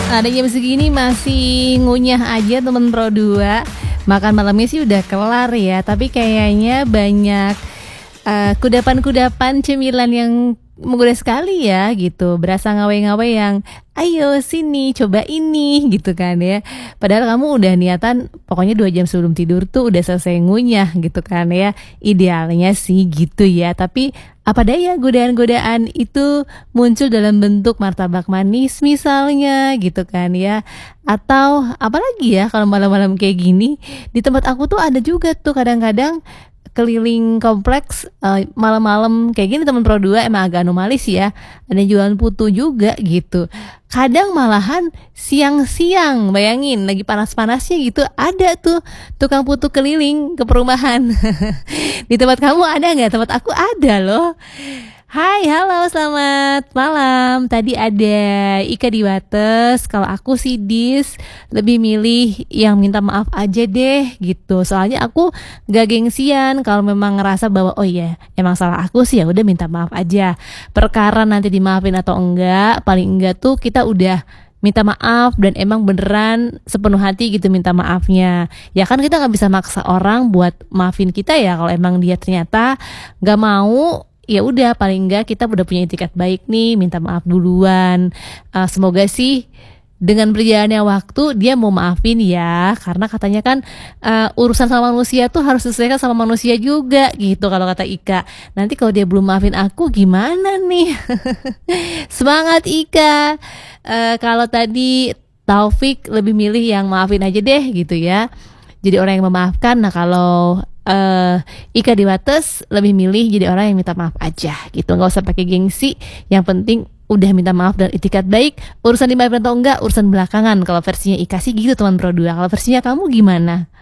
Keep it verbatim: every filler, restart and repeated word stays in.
Ada jam segini masih ngunyah aja temen Pro dua. Makan malamnya sih udah kelar ya, tapi kayaknya banyak uh, kudapan-kudapan cemilan yang menggoda sekali ya gitu. Berasa ngawe-ngawe yang ayo sini coba ini gitu kan ya. Padahal kamu udah niatan pokoknya dua jam sebelum tidur tuh udah selesai ngunyah gitu kan ya. Idealnya sih gitu ya, tapi apa daya godaan-godaan itu muncul dalam bentuk martabak manis misalnya gitu kan ya. Atau apalagi ya kalau malam-malam kayak gini. Di tempat aku tuh ada juga tuh kadang-kadang keliling kompleks uh, malam-malam kayak gini teman Pro dua emang agak anomalis ya. Ada jualan putu juga gitu. Kadang malahan siang-siang, bayangin lagi panas-panasnya gitu, ada tuh tukang putu keliling ke perumahan. Di tempat kamu ada nggak? Tempat aku ada loh. Hai, halo, selamat malam. Tadi ada Ika di Wates. Kalau aku sih Dis lebih milih yang minta maaf aja deh gitu. Soalnya aku gak gengsian. Kalau memang ngerasa bahwa oh iya emang salah aku sih ya udah minta maaf aja. Perkara nanti dimaafin atau enggak, paling enggak tuh kita udah minta maaf dan emang beneran sepenuh hati gitu minta maafnya. Ya kan kita gak bisa maksa orang buat maafin kita ya. Kalau emang dia ternyata gak mau, ya udah paling enggak kita udah punya etikat baik nih, minta maaf duluan. Uh, semoga sih dengan berjalannya waktu dia mau maafin ya, karena katanya kan uh, urusan sama manusia tuh harus diselesaikan sama manusia juga gitu kalau kata Ika. Nanti kalau dia belum maafin aku gimana nih? Semangat Ika. Uh, kalau tadi Taufik lebih milih yang maafin aja deh gitu ya. Jadi orang yang memaafkan. Nah kalau Uh, Ika di Wates lebih milih jadi orang yang minta maaf aja gitu, nggak usah pakai gengsi. Yang penting udah minta maaf dan etikat baik. Urusan dimaafin atau enggak urusan belakangan. Kalau versinya Ika sih gitu teman Pro dua. Kalau versinya kamu gimana?